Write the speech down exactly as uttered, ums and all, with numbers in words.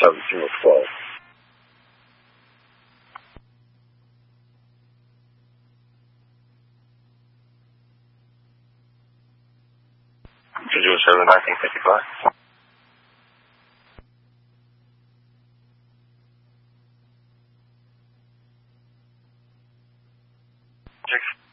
seventeen or twelve. June seventh, nineteen fifty-five. Six.